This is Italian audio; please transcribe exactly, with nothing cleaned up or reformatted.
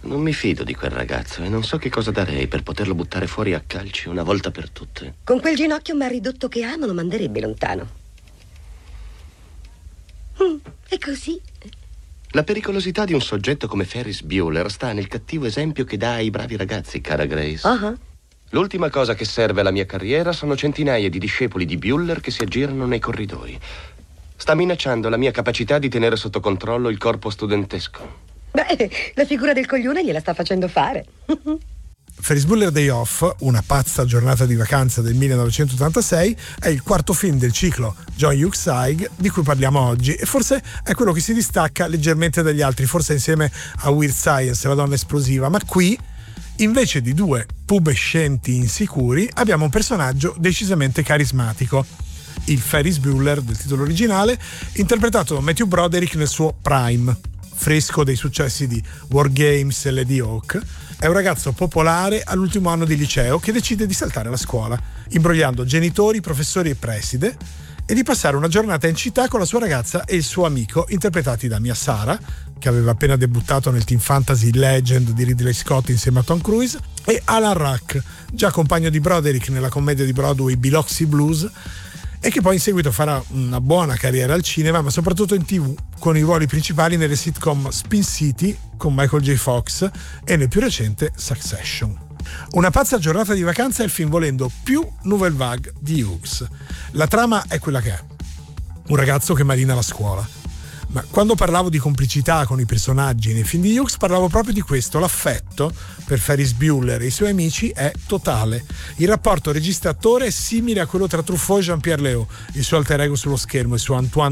Non mi fido di quel ragazzo e non so che cosa darei per poterlo buttare fuori a calci una volta per tutte. Con quel ginocchio mal ridotto che ha, non lo manderebbe lontano. Mm, è così. La pericolosità di un soggetto come Ferris Bueller sta nel cattivo esempio che dà ai bravi ragazzi, cara Grace. Uh-huh. L'ultima cosa che serve alla mia carriera sono centinaia di discepoli di Bueller che si aggirano nei corridoi. Sta minacciando la mia capacità di tenere sotto controllo il corpo studentesco. Beh, la figura del coglione gliela sta facendo fare. Ferris Bueller Day Off, una pazza giornata di vacanza del millenovecentottantasei, è il quarto film del ciclo John Hughes Saig di cui parliamo oggi e forse è quello che si distacca leggermente dagli altri, forse insieme a Weird Science, la donna esplosiva, ma qui invece di due pubescenti insicuri abbiamo un personaggio decisamente carismatico. Il Ferris Bueller del titolo originale, interpretato da Matthew Broderick nel suo prime, fresco dei successi di War Games e Lady Hawk. È un ragazzo popolare all'ultimo anno di liceo che decide di saltare la scuola, imbrogliando genitori, professori e preside, e di passare una giornata in città con la sua ragazza e il suo amico, interpretati da Mia Sara, che aveva appena debuttato nel teen fantasy Legend di Ridley Scott insieme a Tom Cruise, e Alan Ruck, già compagno di Broderick nella commedia di Broadway Biloxi Blues, e che poi in seguito farà una buona carriera al cinema, ma soprattutto in tivù, con i ruoli principali nelle sitcom Spin City con Michael J. Fox e nel più recente Succession. Una pazza giornata di vacanza è il film volendo più Nouvelle Vague di Hughes. La trama è quella che è: un ragazzo che marina la scuola. Ma quando parlavo di complicità con i personaggi nei film di Hughes parlavo proprio di questo. L'affetto per Ferris Bueller e i suoi amici è totale. Il rapporto regista-attore è simile a quello tra Truffaut e Jean-Pierre Léaud, il suo alter ego sullo schermo, e su Antoine